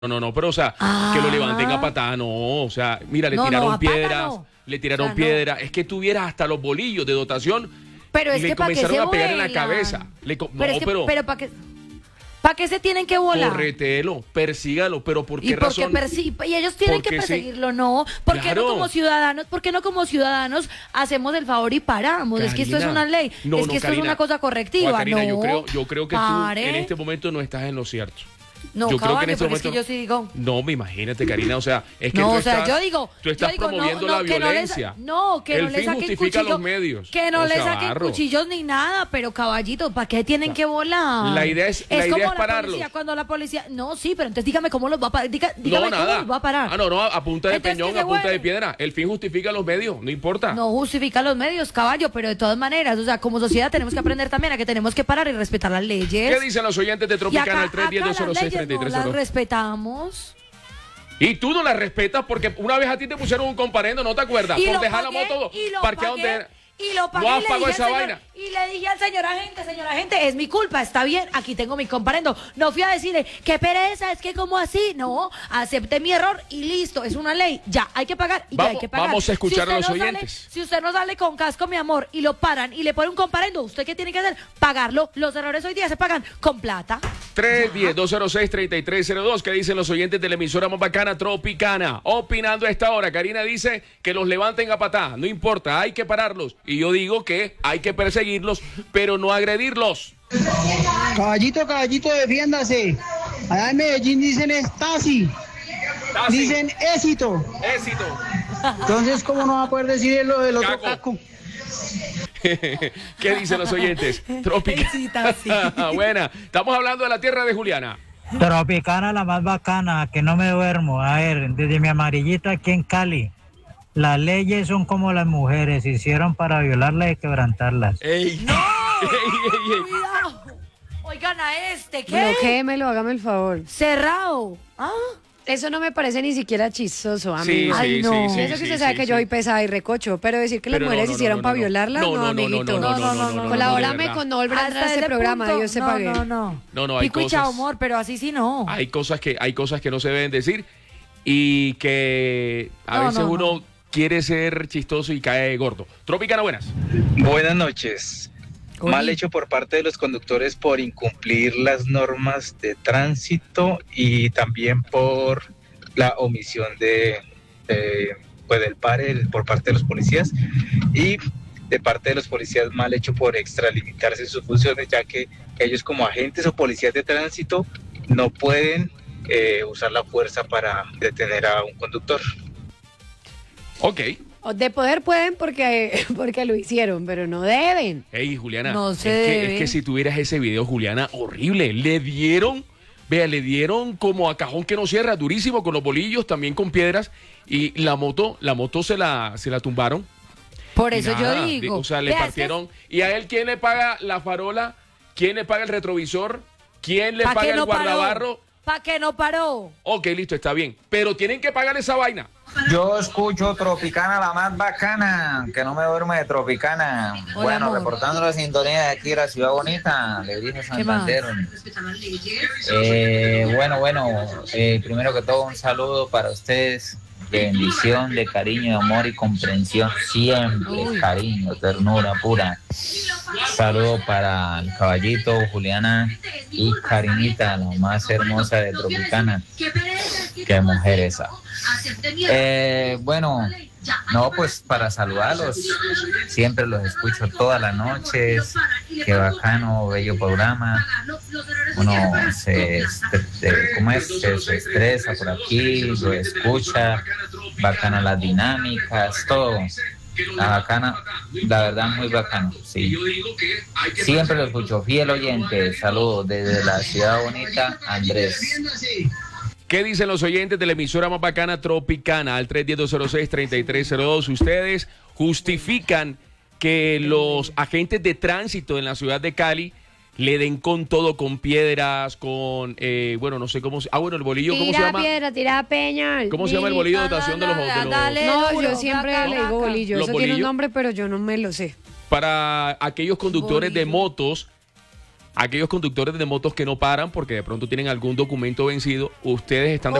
no, pero o sea, que lo levanten a patada, no, o sea, mira, le No, tiraron a pata piedras, no. le tiraron O sea, no. piedras, es que tuvieras hasta los bolillos de dotación Pero y es le que para qué se comenzaron a pegar en la vuelan. cabeza. Pero es que, pero ¿para qué se tienen que volar? corretelo, persígalo, pero ¿por qué ¿Y por razón? y ellos tienen que Porque sí. perseguirlo, no? ¿Por qué Claro. no como ciudadanos? ¿Por qué no como ciudadanos hacemos el favor y paramos? Es que esto es Karina, una ley, no, es no, que esto Karina. es una cosa correctiva, Karina, no. yo creo que tú Pare. en este momento no estás en lo cierto. No, yo creo caballo, que en este porque es momento que yo sí digo. no, me imagínate, Karina, o sea, es que No, tú o sea, estás, yo digo, tú estás promoviendo la que violencia. que no El le fin saquen justifica cuchillos, los medios. que no O le sea, saquen barro. cuchillos ni nada, pero caballito, ¿para qué tienen que volar? La idea es como la pararlos. policía, cuando la policía, no, sí, pero entonces dígame cómo los va a parar, dígame No, cómo nada. los va a parar. No, a punta de Entonces, peñón, que se a punta de vuelen. piedra. El fin justifica los medios, no importa. No justifica los medios, caballo, pero de todas maneras, o sea, como sociedad tenemos que aprender también a que tenemos que parar y respetar las leyes. ¿Qué dicen los oyentes de Y Tropicana al acá las leyes no las 310-206-3302? respetamos. Y tú no la respetas porque una vez a ti te pusieron un comparendo, ¿no te acuerdas? Y por lo dejar pagué, la moto y lo parqueada pagué, donde era. y lo pagué, No y has le pagado dije esa al señor- vaina. Y le dije al señor agente, es mi culpa, está bien, aquí tengo mi comparendo. No fui a decirle, qué pereza, es que como así, no, acepté mi error y listo, es una ley, ya, hay que pagar y ya hay que pagar. Vamos a escuchar a usted los no sale- oyentes. si usted no sale con casco, mi amor, y lo paran y le ponen un comparendo, ¿usted qué tiene que hacer? Pagarlo. Los errores hoy día se pagan con plata. 310-206-3302. ¿Qué dicen los oyentes de la emisora más bacana Tropicana? Opinando a esta hora. Karina dice que los levanten a patá. No importa, hay que pararlos. Y yo digo que hay que perseguirlos, pero no agredirlos. Caballito, defiéndase. Allá en Medellín dicen Stasi, dicen éxito. Éxito. Entonces, ¿cómo no va a poder decir lo del otro Caco. caco? ¿Qué dicen los oyentes? Tropicana. Sí. Buena. Estamos hablando de la tierra de Juliana. Tropicana la más bacana, que no me duermo. A ver, desde mi amarillito aquí en Cali. Las leyes son como las mujeres, se hicieron para violarlas y quebrantarlas. ¡Ey! ¡No! ¡Ey, ey, ey! Cuidado. Oigan a ¿qué? Bloquéemelo, hágame el favor. Cerrado. Ah. Eso no me parece ni siquiera chistoso, Sí, amigo. Ay, no. Y eso que usted sabe que yo soy pesada y recocho, pero decir que las Pero mujeres no, hicieron no, para no. violarla, no, amiguito. no, Colabórame de con no volver a entrar a Hasta este ese programa, punto, Dios se pague. No, hay Pico y cosas. chao, amor, pero así sí no. Hay cosas que no se deben decir y que a No, veces no, uno no. quiere ser chistoso y cae gordo. Tropicana, buenas. Buenas noches. Oye. Mal hecho por parte de los conductores por incumplir las normas de tránsito y también por la omisión del pare por parte de los policías y de parte de los policías mal hecho por extralimitarse sus funciones, ya que ellos como agentes o policías de tránsito no pueden usar la fuerza para detener a un conductor. Ok. De poder pueden porque lo hicieron, pero no deben. Hey, Juliana, No se es debe. que si tuvieras ese video, Juliana, horrible. Le dieron como a cajón que no cierra, durísimo, con los bolillos, también con piedras, y la moto se la tumbaron. Por eso Nada, yo digo. O sea, le vea, partieron. ¿Y a él quién le paga la farola? ¿Quién le paga el retrovisor? ¿Quién le ¿Pa' paga qué el no paró? guardabarro? ¿Para qué no paró? Ok, listo, está bien. Pero tienen que pagar esa vaina. Yo escucho Tropicana la más bacana, que no me duerme de Tropicana. Hola, Bueno, amor. reportando la sintonía de aquí de la Ciudad Bonita, le dije ¿Qué más? Santander. Primero que todo un saludo para ustedes, de bendición, de cariño, de amor y comprensión, siempre, Uy. cariño, ternura pura. Saludo para el caballito, Juliana y Karinita, la más hermosa de Tropicana. Qué mujer esa. Pues para saludarlos, siempre los escucho todas las noches, qué bacano, bello programa, uno se estresa por aquí, lo escucha, bacana las dinámicas, todo, la verdad muy bacano, sí. Siempre lo escucho, fiel oyente, saludos desde la Ciudad Bonita, Andrés. ¿Qué dicen los oyentes de la emisora más bacana Tropicana al 310-206-3302? Ustedes justifican que los agentes de tránsito en la ciudad de Cali le den con todo, con piedras, con, no sé cómo, el bolillo, ¿cómo se Tira llama? piedra, tira peña. ¿Cómo se llama el bolillo de dotación de los Dale, No, duro, yo siempre placa, le digo placa. bolillo. ¿Los Eso tiene un bolillos? nombre, pero yo no me lo sé. Para aquellos conductores de Bolillo. motos aquellos conductores de motos que no paran porque de pronto tienen algún documento vencido, ustedes están